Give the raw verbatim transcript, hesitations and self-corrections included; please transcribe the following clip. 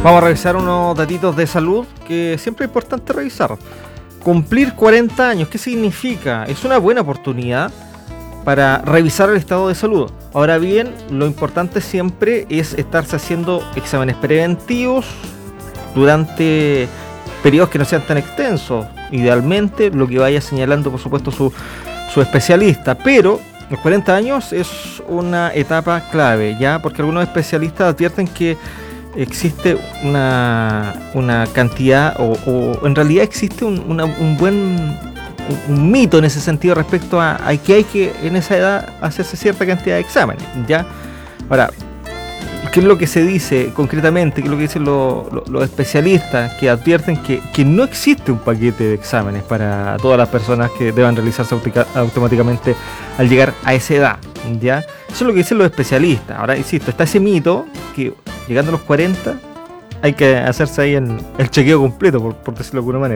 Vamos a revisar unos datitos de salud que siempre es importante revisar. Cumplir cuarenta años, ¿qué significa? Es una buena oportunidad para revisar el estado de salud. Ahora bien, lo importante siempre es estarse haciendo exámenes preventivos durante periodos que no sean tan extensos. Idealmente, lo que vaya señalando, por supuesto, su, su especialista. Pero los cuarenta años es una etapa clave, ¿ya? Porque algunos especialistas advierten que existe una, una cantidad, o, o en realidad existe un, una, un buen un, un mito en ese sentido respecto a, a que hay que en esa edad hacerse cierta cantidad de exámenes, ¿ya? Ahora, ¿qué es lo que se dice concretamente? ¿Qué es lo que dicen los, los, los especialistas que advierten que, que no existe un paquete de exámenes para todas las personas que deban realizarse autica, automáticamente al llegar a esa edad, ¿ya? Eso es lo que dicen los especialistas. Ahora, insisto, está ese mito que llegando a los cuarenta hay que hacerse ahí el, el chequeo completo, por, por decirlo de alguna manera.